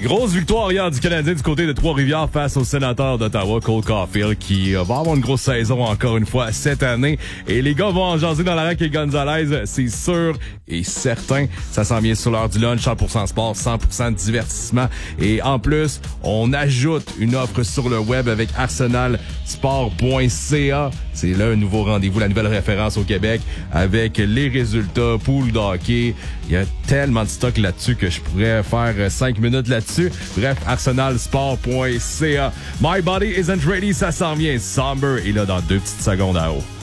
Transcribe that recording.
Grosse victoire hier du Canadien du côté de Trois-Rivières face au sénateur d'Ottawa, Cole Caulfield, qui va avoir une grosse saison encore une fois cette année. Et les gars vont en jaser dans la raque et Gonzalez, c'est sûr et certain. Ça s'en vient sur l'heure du lunch, 100% sport, 100% divertissement. Et en plus, on ajoute une offre sur le web avec arsenalsport.ca. C'est là un nouveau rendez-vous, la nouvelle référence au Québec avec les résultats, pool d'hockey. Il y a tellement de stock là-dessus que je pourrais faire 5 minutes là-dessus. Bref, arsenalsport.ca. My Body Isn't Ready, ça s'en vient. Somber est là dans 2 petites secondes à haut.